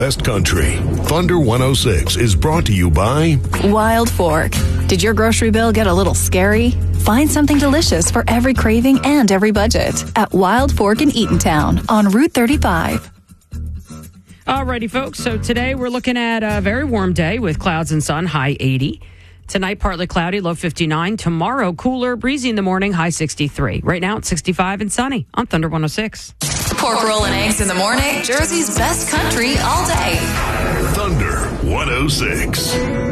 Best Country. Thunder 106 is brought to you by Wild Fork. Did your grocery bill get a little scary? Find something delicious for every craving and every budget at Wild Fork in Eatontown on Route 35. Alrighty, folks. So today we're looking at a very warm day with clouds and sun, high 80. Tonight, partly cloudy, low 59. Tomorrow, cooler, breezy in the morning, high 63. Right now, it's 65 and sunny on Thunder 106. Pork roll and eggs in the morning. Jersey's best country all day. Thunder 106.